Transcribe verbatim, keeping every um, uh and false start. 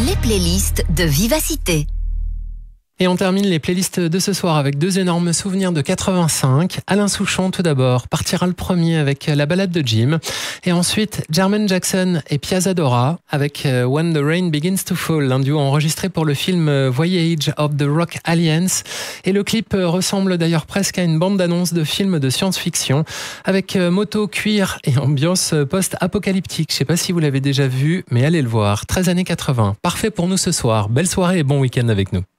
les playlists de Vivacité. Et on termine les playlists de ce soir avec deux énormes souvenirs de quatre-vingt-cinq. Alain Souchon tout d'abord partira le premier avec la balade de Jim. Et ensuite Jermaine Jackson et Piazza Dora avec When the Rain Begins to Fall, un duo enregistré pour le film Voyage of the Rock Alliance. Et le clip ressemble d'ailleurs presque à une bande-annonce de film de science-fiction avec moto, cuir et ambiance post-apocalyptique. Je sais pas si vous l'avez déjà vu, mais allez le voir. treize années quatre-vingts. Parfait pour nous ce soir. Belle soirée et bon week-end avec nous.